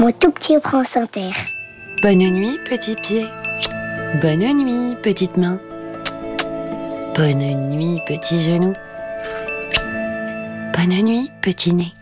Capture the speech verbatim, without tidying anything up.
Mon tout petit prince Inter. Bonne nuit, petit pied. Bonne nuit, petite main. Bonne nuit, petit genou. Bonne nuit, petit nez.